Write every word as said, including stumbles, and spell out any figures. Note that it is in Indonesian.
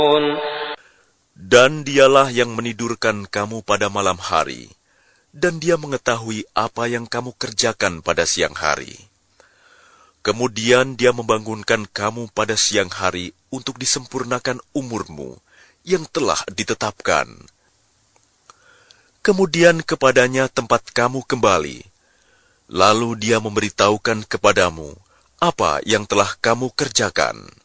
Dan dialah yang menidurkan kamu pada malam hari, dan dia mengetahui apa yang kamu kerjakan pada siang hari. Kemudian dia membangunkan kamu pada siang hari untuk disempurnakan umurmu yang telah ditetapkan. Kemudian kepadanya tempat kamu kembali, lalu dia memberitahukan kepadamu apa yang telah kamu kerjakan.